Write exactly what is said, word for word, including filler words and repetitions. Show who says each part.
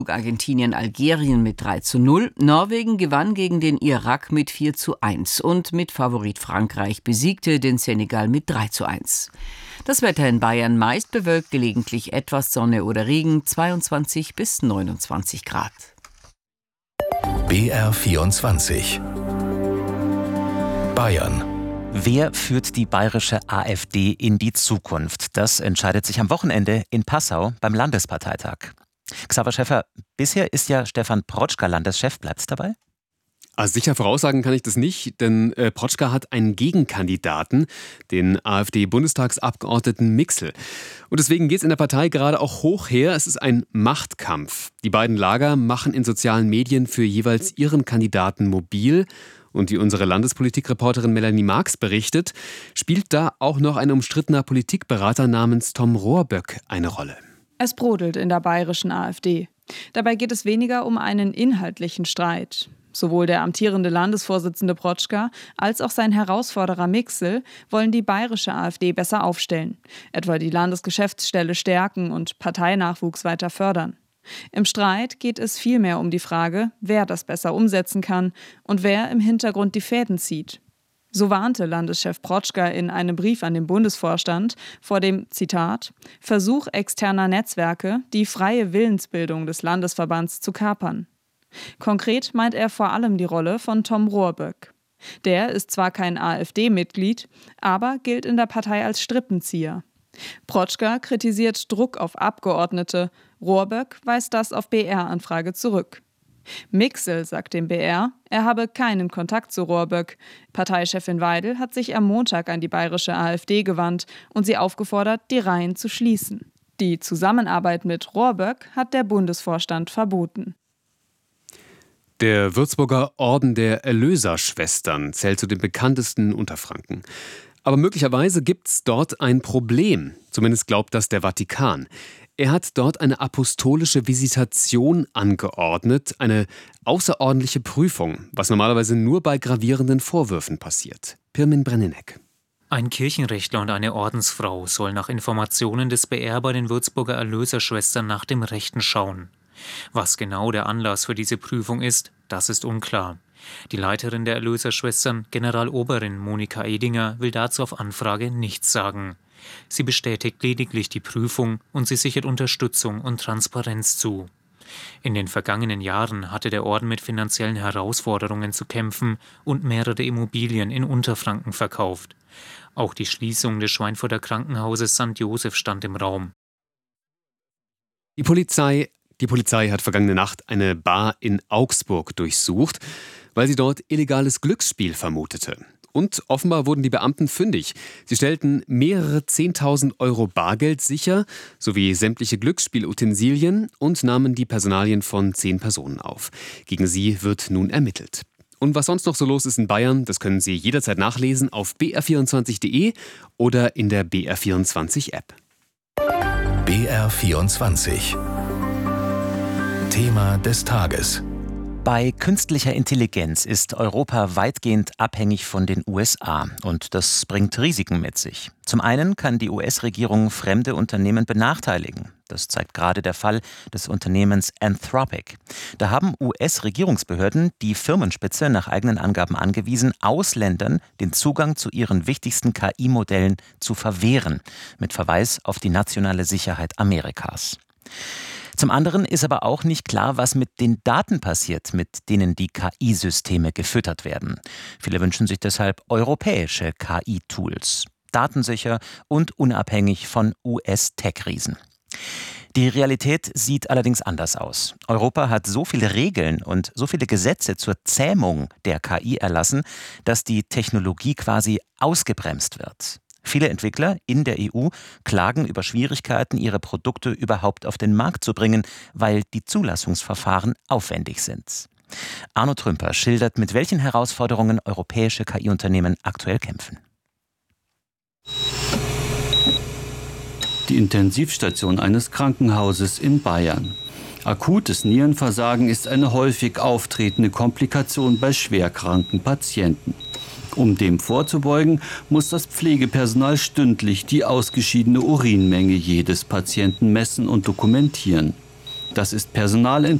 Speaker 1: Argentinien Algerien mit drei zu null. Norwegen gewann gegen den Irak mit vier zu eins und mit Favorit Frankreich besiegte den Senegal mit drei zu eins. Das Wetter in Bayern meist bewölkt, gelegentlich etwas Sonne oder Regen, zweiundzwanzig bis neunundzwanzig Grad.
Speaker 2: B R vierundzwanzig Bayern.
Speaker 3: Wer führt die bayerische AfD in die Zukunft? Das entscheidet sich am Wochenende in Passau beim Landesparteitag. Xaver Schäffer, bisher ist ja Stefan Protschka Landeschef. Bleibt's dabei?
Speaker 4: Also sicher voraussagen kann ich das nicht, denn äh, Protschka hat einen Gegenkandidaten, den AfD-Bundestagsabgeordneten Mixel. Und deswegen geht es in der Partei gerade auch hoch her. Es ist ein Machtkampf. Die beiden Lager machen in sozialen Medien für jeweils ihren Kandidaten mobil. Und wie unsere Landespolitikreporterin Melanie Marx berichtet, spielt da auch noch ein umstrittener Politikberater namens Tom Rohrböck eine Rolle.
Speaker 5: Es brodelt in der bayerischen AfD. Dabei geht es weniger um einen inhaltlichen Streit. Sowohl der amtierende Landesvorsitzende Protschka als auch sein Herausforderer Mixel wollen die bayerische AfD besser aufstellen, etwa die Landesgeschäftsstelle stärken und Parteinachwuchs weiter fördern. Im Streit geht es vielmehr um die Frage, wer das besser umsetzen kann und wer im Hintergrund die Fäden zieht. So warnte Landeschef Protschka in einem Brief an den Bundesvorstand vor dem, Zitat, Versuch externer Netzwerke, die freie Willensbildung des Landesverbands zu kapern. Konkret meint er vor allem die Rolle von Tom Rohrböck. Der ist zwar kein AfD-Mitglied, aber gilt in der Partei als Strippenzieher. Protschka kritisiert Druck auf Abgeordnete, Rohrböck weist das auf B R-Anfrage zurück. Mixel sagt dem B R, er habe keinen Kontakt zu Rohrböck. Parteichefin Weidel hat sich am Montag an die bayerische AfD gewandt und sie aufgefordert, die Reihen zu schließen. Die Zusammenarbeit mit Rohrböck hat der Bundesvorstand verboten.
Speaker 4: Der Würzburger Orden der Erlöserschwestern zählt zu den bekanntesten in Unterfranken. Aber möglicherweise gibt es dort ein Problem. Zumindest glaubt das der Vatikan. Er hat dort eine apostolische Visitation angeordnet, eine außerordentliche Prüfung, was normalerweise nur bei gravierenden Vorwürfen passiert. Pirmin Brenninek.
Speaker 6: Ein Kirchenrechtler und eine Ordensfrau sollen nach Informationen des B R bei den Würzburger Erlöserschwestern nach dem Rechten schauen. Was genau der Anlass für diese Prüfung ist, das ist unklar. Die Leiterin der Erlöserschwestern, Generaloberin Monika Edinger, will dazu auf Anfrage nichts sagen. Sie bestätigt lediglich die Prüfung und sie sichert Unterstützung und Transparenz zu. In den vergangenen Jahren hatte der Orden mit finanziellen Herausforderungen zu kämpfen und mehrere Immobilien in Unterfranken verkauft. Auch die Schließung des Schweinfurter Krankenhauses Sankt Joseph stand im Raum.
Speaker 4: Die Polizei, die Polizei hat vergangene Nacht eine Bar in Augsburg durchsucht, weil sie dort illegales Glücksspiel vermutete. Und offenbar wurden die Beamten fündig. Sie stellten mehrere zehntausend Euro Bargeld sicher, sowie sämtliche Glücksspielutensilien und nahmen die Personalien von zehn Personen auf. Gegen sie wird nun ermittelt. Und was sonst noch so los ist in Bayern, das können Sie jederzeit nachlesen auf b r vierundzwanzig punkt d e oder in der B R vierundzwanzig App.
Speaker 2: B R vierundzwanzig. Thema des Tages.
Speaker 3: Bei künstlicher Intelligenz ist Europa weitgehend abhängig von den U S A und das bringt Risiken mit sich. Zum einen kann die U S-Regierung fremde Unternehmen benachteiligen. Das zeigt gerade der Fall des Unternehmens Anthropic. Da haben U S-Regierungsbehörden die Firmenspitze nach eigenen Angaben angewiesen, Ausländern den Zugang zu ihren wichtigsten K I-Modellen zu verwehren, mit Verweis auf die nationale Sicherheit Amerikas. Zum anderen ist aber auch nicht klar, was mit den Daten passiert, mit denen die K I-Systeme gefüttert werden. Viele wünschen sich deshalb europäische K I-Tools, datensicher und unabhängig von U S-Tech-Riesen. Die Realität sieht allerdings anders aus. Europa hat so viele Regeln und so viele Gesetze zur Zähmung der K I erlassen, dass die Technologie quasi ausgebremst wird. Viele Entwickler in der E U klagen über Schwierigkeiten, ihre Produkte überhaupt auf den Markt zu bringen, weil die Zulassungsverfahren aufwendig sind. Arno Trümper schildert, mit welchen Herausforderungen europäische K I-Unternehmen aktuell kämpfen.
Speaker 7: Die Intensivstation eines Krankenhauses in Bayern. Akutes Nierenversagen ist eine häufig auftretende Komplikation bei schwerkranken Patienten. Um dem vorzubeugen, muss das Pflegepersonal stündlich die ausgeschiedene Urinmenge jedes Patienten messen und dokumentieren. Das ist Personal